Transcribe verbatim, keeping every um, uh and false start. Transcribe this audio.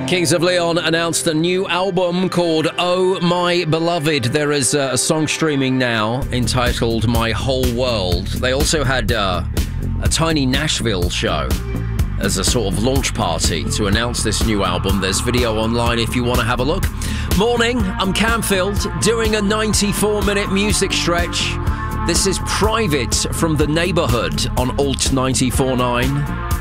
Kings of Leon announced a new album called Oh My Beloved. There is uh, a song streaming now entitled My Whole World. They also had uh, a tiny Nashville show as a sort of launch party to announce this new album. There's video online if you want to have a look. Morning, I'm Camfield, doing a ninety-four minute music stretch. This is Private from The Neighbourhood on Alt ninety-four point nine.